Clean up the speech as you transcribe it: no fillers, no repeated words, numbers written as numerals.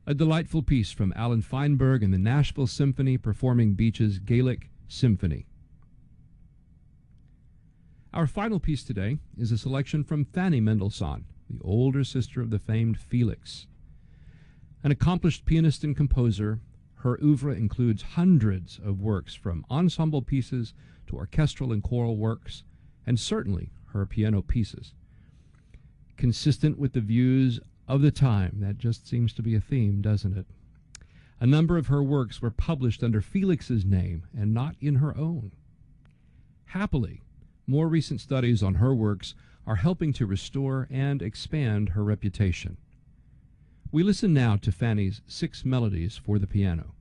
A delightful piece from Alan Feinberg and the Nashville Symphony performing Beach's Gaelic Symphony. Our final piece today is a selection from Fanny Mendelssohn, the older sister of the famed Felix. An accomplished pianist and composer, her oeuvre includes hundreds of works from ensemble pieces to orchestral and choral works, and certainly her piano pieces. Consistent with the views of the time, that just seems to be a theme, doesn't it? A number of her works were published under Felix's name and not in her own. Happily, more recent studies on her works are helping to restore and expand her reputation. We listen now to Fanny's 6 melodies for the piano.